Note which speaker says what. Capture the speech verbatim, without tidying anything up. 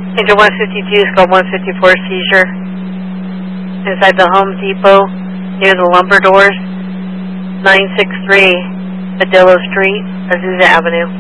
Speaker 1: Engine one fifty-two, Skull one fifty-four seizure. Inside the Home Depot, near the lumber doors, nine six three Padilla Street, Azusa Avenue.